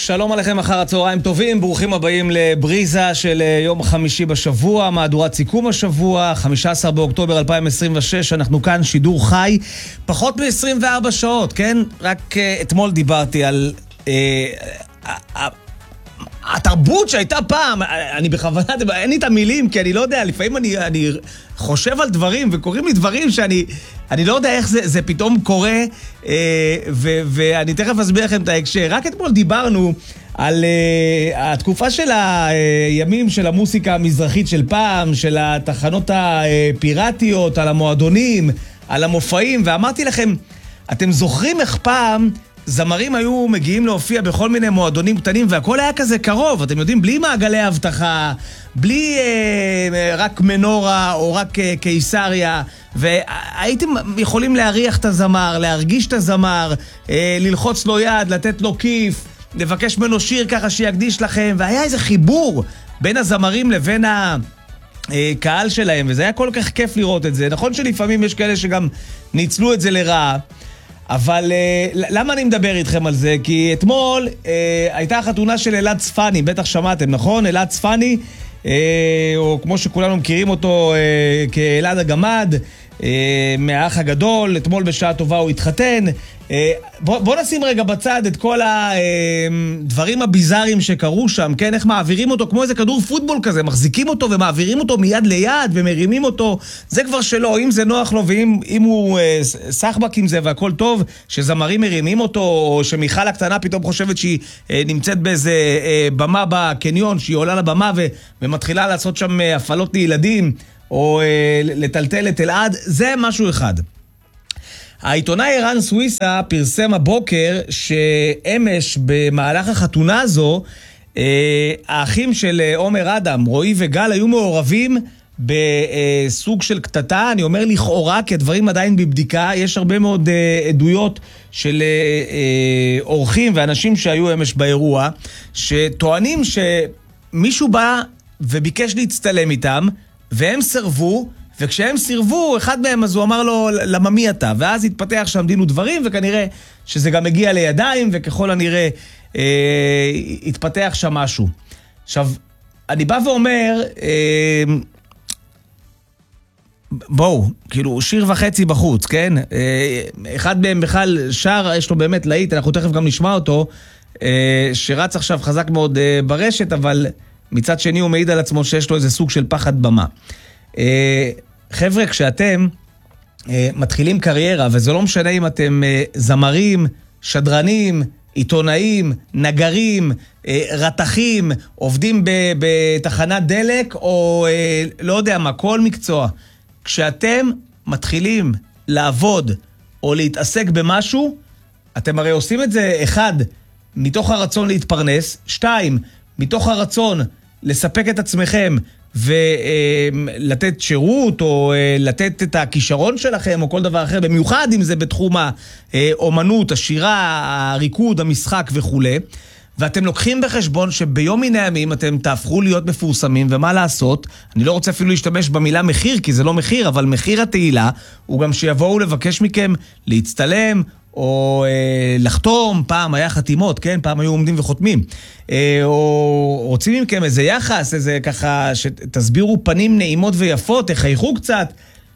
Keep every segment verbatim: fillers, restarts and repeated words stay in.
שלום עליכם, אחר הצהריים טובים, ברוכים הבאים לבריזה של יום חמישי בשבוע, מהדורת סיכום השבוע, חמישה עשר באוקטובר אלפיים עשרים ושש, אנחנו כאן שידור חי, פחות מ-עשרים וארבע שעות, כן? רק uh, אתמול דיברתי על uh, uh, uh, התרבות שהייתה פעם, אני בכוונה, אין לי את המילים, כי אני לא יודע, לפעמים אני, אני חושב על דברים, וקוראים לי דברים שאני אני לא יודע איך זה, זה פתאום קורה, אה, ו, ואני תכף אסביר לכם את ההקשר. רק אתמול דיברנו על אה, התקופה של הימים של המוסיקה המזרחית של פעם, של התחנות הפיראטיות, על המועדונים, על המופעים, ואמרתי לכם, אתם זוכרים איך פעם זמרים היו מגיעים להופיע בכל מיני מועדונים קטנים, והכל היה כזה קרוב, אתם יודעים, בלי מעגלי הבטחה, בלי אה, רק מנורה או רק אה, קיסריה, והייתם יכולים להריח את הזמר, להרגיש את הזמר, אה, ללחוץ לו יד, לתת לו כיף, לבקש ממנו שיר ככה שיקדיש לכם, והיה איזה חיבור בין הזמרים לבין הקהל שלהם, וזה היה כל כך כיף לראות את זה. נכון שלפעמים יש כאלה שגם ניצלו את זה לרעה, אבל uh, למה אני מדבר איתכם על זה? כי אתמול uh, הייתה החתונה של אלעד צפני, בטח שמעתם, נכון? אלעד צפני, uh, או כמו שכולנו מכירים אותו uh, כאלעד הגמד, uh, מהאח הגדול, אתמול בשעה טובה הוא התחתן. Uh, בוא, בוא נשים רגע בצד את כל הדברים הביזאריים שקרו שם, כן? איך מעבירים אותו, כמו איזה כדור פוטבול כזה, מחזיקים אותו ומעבירים אותו מיד ליד ומרימים אותו, זה כבר שלו, אם זה נוח לו ואם אם הוא uh, סחבק עם זה והכל טוב, שזמרים מרימים אותו, או שמיכל הקטנה פתאום חושבת שהיא uh, נמצאת באיזה uh, במה בקניון, שהיא עולה לבמה ו- ומתחילה לעשות שם uh, הפעלות לילדים, או uh, לטלטל את אלעד, זה משהו אחד. העיתונאי ערן סוויסה פרסם הבוקר שאמש במהלך החתונה הזו, האחים של עומר אדם, רועי וגל, היו מעורבים בסוג של קטטה. אני אומר לכאורה, כי הדברים עדיין בבדיקה. יש הרבה מאוד עדויות של אורחים ואנשים שהיו אמש באירוע, שטוענים שמישהו בא וביקש להצטלם איתם, והם סרבו, וכשהם סירבו, אחד מהם אז הוא אמר לו, למה מי אתה? ואז התפתח שם דין ודברים, וכנראה שזה גם הגיע לידיים, וככל הנראה אה, התפתח שם משהו. עכשיו, אני בא ואומר, אה, בואו, כאילו, שיר וחצי בחוץ, כן? אה, אחד מהם בכלל שר, יש לו באמת להיט, אנחנו תכף גם נשמע אותו, אה, שרץ עכשיו חזק מאוד אה, ברשת, אבל מצד שני הוא מעיד על עצמו שיש לו איזה סוג של פחד במה. אה, חבר'ה, כשאתם אה, מתחילים קריירה, וזה לא משנה אם אתם אה, זמרים, שדרנים, עיתונאים, נגרים, אה, רתחים, עובדים ב- בתחנת דלק, או אה, לא יודע מה, כל מקצוע. כשאתם מתחילים לעבוד או להתעסק במשהו, אתם הרי עושים את זה, אחד, מתוך הרצון להתפרנס, שתיים, מתוך הרצון לספק את עצמכם, ולתת שירות, או לתת את הכישרון שלכם, או כל דבר אחר, במיוחד אם זה בתחום האומנות, השירה, הריקוד, המשחק וכו'. ואתם לוקחים בחשבון שביום מן הימים אתם תהפכו להיות מפורסמים, ומה לעשות? אני לא רוצה אפילו להשתמש במילה מחיר, כי זה לא מחיר, אבל מחיר התהילה הוא גם שיבואו לבקש מכם להצטלם, או אה, לחתום, פעם היה חתימות, כן? פעם היו עומדים וחותמים. אה, או רוצים מכם איזה יחס, איזה ככה, שתסבירו פנים נעימות ויפות, תחייכו קצת.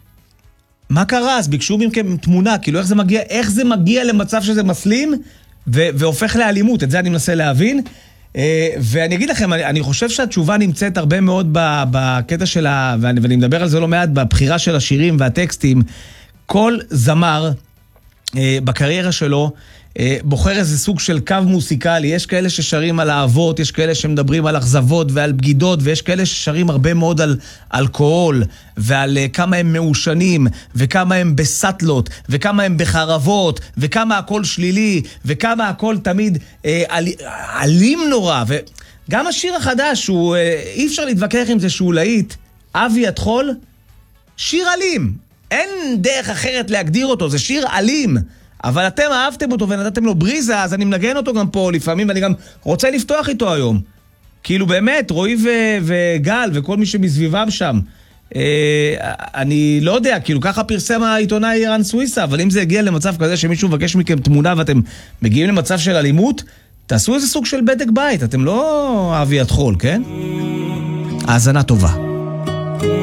מה קרה? אז ביקשו מכם תמונה, כאילו איך זה מגיע, איך זה מגיע למצב שזה מסלים, ו- והופך לאלימות, את זה אני מנסה להבין. אה, ואני אגיד לכם, אני, אני חושב שהתשובה נמצאת הרבה מאוד בקטע שלה, ואני, ואני מדבר על זה לא מעט, בבחירה של השירים והטקסטים. כל זמר, בקריירה שלו, בוחר איזה סוג של קו מוסיקלי. יש כאלה ששרים על אהבות, יש כאלה שמדברים על אכזבות ועל בגידות, ויש כאלה ששרים הרבה מאוד על אלכוהול, ועל כמה הם מאושנים, וכמה הם בסטלות, וכמה הם בחרבות, וכמה הכל שלילי, וכמה הכל תמיד אל, אלים נורא. וגם השיר החדש, הוא, אי אפשר להתווכח עם זה שהוא להיט, אבי התחול, שיר אלים. אין דרך אחרת להגדיר אותו, זה שיר אלים, אבל אתם אהבתם אותו ונתתם לו בריזה, אז אני מנגן אותו גם פה לפעמים, ואני גם רוצה לפתוח איתו היום. כאילו באמת, רועי ו- וגל וכל מי שמסביבם שם, אה, אני לא יודע, כאילו ככה פרסם העיתונאי ערן סוויסה, אבל אם זה הגיע למצב כזה שמישהו מבקש מכם תמונה ואתם מגיעים למצב של אלימות, ת- תעשו איזה סוג של בדק בית, אתם לא אבי עד חול, כן? האזנה טובה.